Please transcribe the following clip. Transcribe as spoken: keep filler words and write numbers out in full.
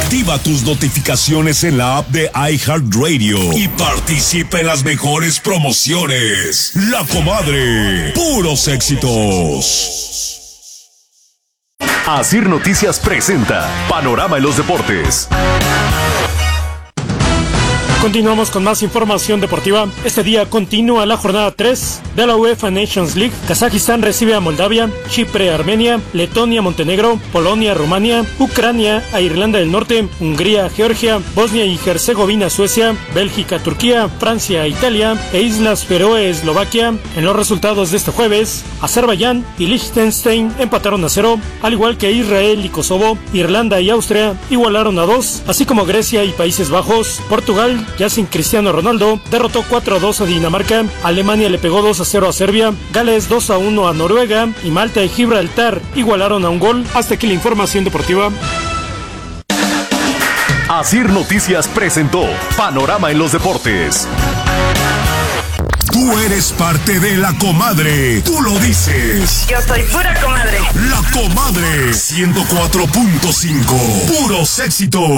Activa tus notificaciones en la app de iHeartRadio y participa en las mejores promociones. La Comadre, puros éxitos. Asir Noticias presenta Panorama en los Deportes. Continuamos con más información deportiva. Este día continúa la jornada tres de la UEFA Nations League. Kazajistán recibe a Moldavia, Chipre, Armenia, Letonia, Montenegro, Polonia, Rumania, Ucrania, a Irlanda del Norte, Hungría, Georgia, Bosnia y Herzegovina, Suecia, Bélgica, Turquía, Francia, Italia e Islas Feroe, Eslovaquia. En los resultados de este jueves, Azerbaiyán y Liechtenstein empataron a cero, al igual que Israel y Kosovo, Irlanda y Austria igualaron a dos, así como Grecia y Países Bajos. Portugal, ya sin Cristiano Ronaldo, derrotó cuatro a dos a Dinamarca, Alemania le pegó dos a cero a Serbia, Gales dos a uno a Noruega y Malta y Gibraltar igualaron a un gol. Hasta aquí la información deportiva. Asir Noticias presentó Panorama en los Deportes. Tú eres parte de La Comadre. Tú lo dices. Yo soy pura comadre. La Comadre. ciento cuatro punto cinco. Puros éxitos.